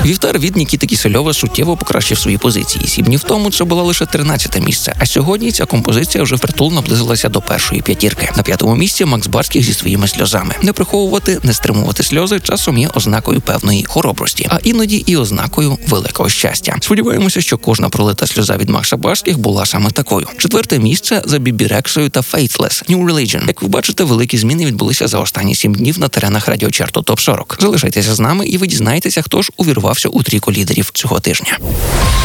Вівтар від Нікіти Кісельова суттєво покращив свої позиції. 7 днів тому це було лише 13-те місце, а сьогодні ця композиція вже впритул наблизилася до першої п'ятірки. На 5-му місці Макс Барських зі своїми сльозами. Не приховувати, не стримувати сльози часом є ознакою певної хоробрості, а іноді і ознакою великого щастя. Сподіваємося, що кожна пролита сльоза від Макса Барських була саме такою. 4-те місце за Бібі Рексою та Faithless – New Religion. Як ви бачите, великі зміни відбулися за останні 7 днів на теренах радіочарту ТОП 40. Залишайтеся з нами і ви дізнаєтеся, хто ж увірвався у трійку лідерів цього тижня.